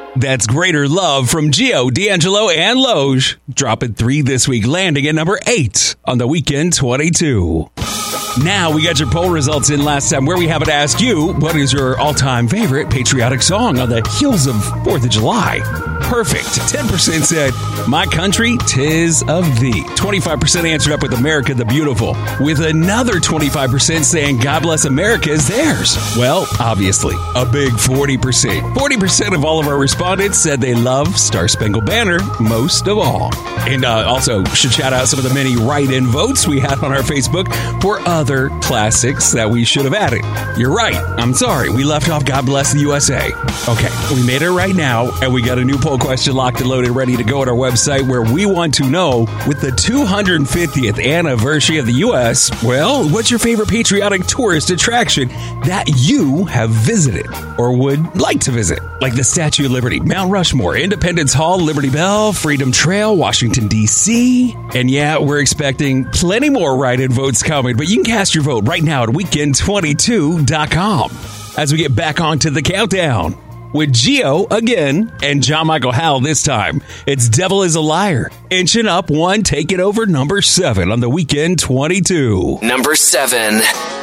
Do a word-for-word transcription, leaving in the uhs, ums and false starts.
That's Greater Love from Gio, D'Angelo, and Loge. Dropping three this week, landing at number eight on the Weekend twenty-two. Now we got your poll results in last time, where we happen to ask you, what is your all-time favorite patriotic song on the heels of fourth of July? Perfect. ten percent said, My Country, 'Tis of Thee. twenty-five percent answered up with America the Beautiful, with another twenty-five percent saying God Bless America is theirs. Well, obviously, a big forty percent. forty percent of all of our respondents said they love Star Spangled Banner most of all. And uh, also, should shout out some of the many write-in votes we had on our Facebook for other classics that we should have added. You're right. I'm sorry. We left off God Bless the U S A. Okay, we made it right now, and we got a new poll question locked and loaded, ready to go at our website, where we want to know, with the two hundred fiftieth anniversary of the U S, well, what's your favorite patriotic tourist attraction that you have visited or would like to visit? Like the Statue of Liberty, Mount Rushmore, Independence Hall, Liberty Bell, Freedom Trail, Washington, D C. And yeah, we're expecting plenty more write-in votes coming, but you can cast your vote right now at weekend twenty-two dot com as we get back onto the countdown with Gio again and John Michael Howell this time. It's Devil is a Liar, inching up one, taking over number seven on the Weekend twenty-two. Number seven.